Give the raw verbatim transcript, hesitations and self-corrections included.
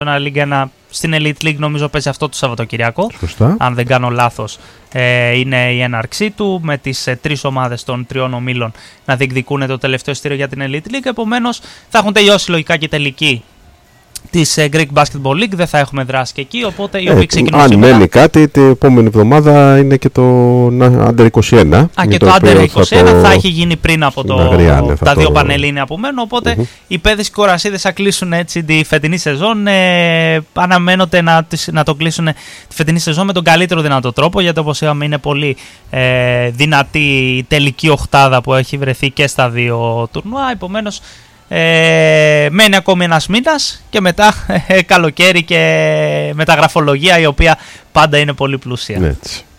League ένα, στην Elite League νομίζω παίζει αυτό το Σαββατοκυριακό. Σωστά. Αν δεν κάνω λάθος, ε, είναι η έναρξή του με τις ε, τρεις ομάδες των τριών ομίλων να διεκδικούν το τελευταίο ειστήριο για την Elite League. Επομένως θα έχουν τελειώσει λογικά και τελική της ε, Greek Basketball League, δεν θα έχουμε δράση και εκεί, οπότε οι οποίοι ξεκινούν αν σήμερα. μένει κάτι, την επόμενη εβδομάδα είναι και το Under είκοσι ένα. Α, και το Under είκοσι ένα θα, το... θα έχει γίνει πριν από το... Αγριάνε, τα το... δύο πανελλήνια που μένουν, οπότε mm-hmm. οι Πέδες και οι Κορασίδες θα κλείσουν έτσι τη φετινή σεζόν. Ε, αναμένονται να, να το κλείσουν τη φετινή σεζόν με τον καλύτερο δυνατό τρόπο, γιατί όπως είπαμε είναι πολύ ε, δυνατή η τελική οχτάδα που έχει βρεθεί και στα δύο τουρνουά, επομένως Ε, μένει ακόμη ένας μήνας και μετά ε, καλοκαίρι και μεταγραφολογία η οποία πάντα είναι πολύ πλούσια. Έτσι.